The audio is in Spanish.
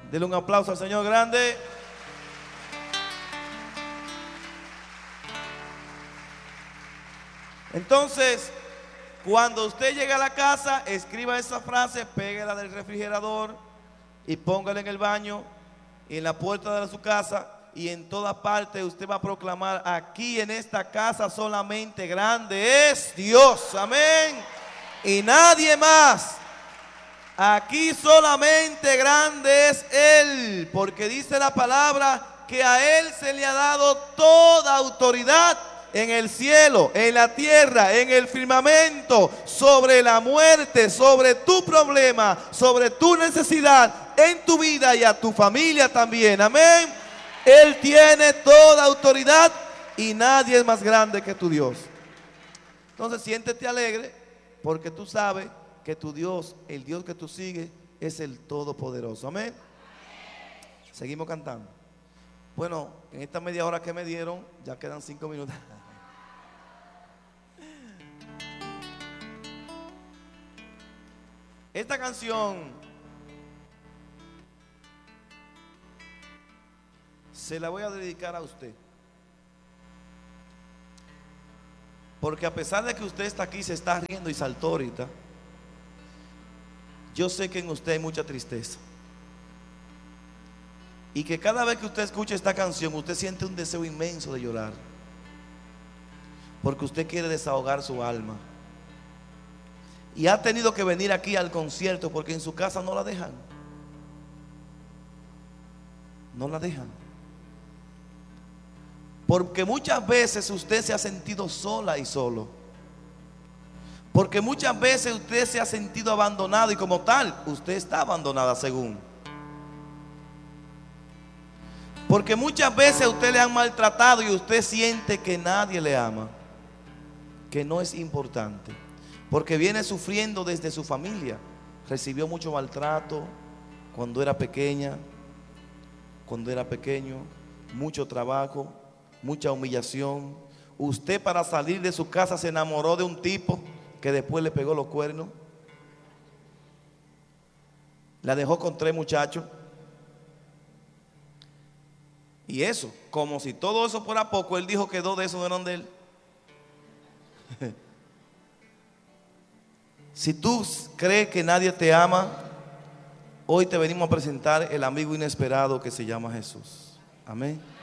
Dele un aplauso al Señor grande. Entonces, cuando usted llegue a la casa, escriba esa frase, péguela del refrigerador y póngala en el baño, en la puerta de su casa, y en todas partes usted va a proclamar: aquí en esta casa solamente grande es Dios, amén, y nadie más. Aquí solamente grande es Él, porque dice la palabra que a Él se le ha dado toda autoridad en el cielo, en la tierra, en el firmamento, sobre la muerte, sobre tu problema, sobre tu necesidad, en tu vida y a tu familia también, amén. Él tiene toda autoridad y nadie es más grande que tu Dios. Entonces siéntete alegre, porque tú sabes que tu Dios, el Dios que tú sigues, es el Todopoderoso, amén. Seguimos cantando. Bueno, en esta media hora que me dieron, ya quedan 5 minutos. Esta canción se la voy a dedicar a usted, porque a pesar de que usted está aquí, se está riendo y saltó ahorita, yo sé que en usted hay mucha tristeza, y que cada vez que usted escucha esta canción, usted siente un deseo inmenso de llorar, porque usted quiere desahogar su alma, y ha tenido que venir aquí al concierto porque en su casa no la dejan. No la dejan. Porque muchas veces usted se ha sentido sola y solo. Porque muchas veces usted se ha sentido abandonado, y como tal, usted está abandonada según. Porque muchas veces a usted le han maltratado y usted siente que nadie le ama, que no es importante. Porque viene sufriendo desde su familia. Recibió mucho maltrato cuando era pequeña, cuando era pequeño, mucho trabajo, mucha humillación. Usted, para salir de su casa, se enamoró de un tipo que después le pegó los cuernos. La dejó con 3 muchachos. Y eso, como si todo eso fuera poco, él dijo que 2 de esos no eran de él. Si tú crees que nadie te ama, hoy te venimos a presentar el amigo inesperado que se llama Jesús. Amén.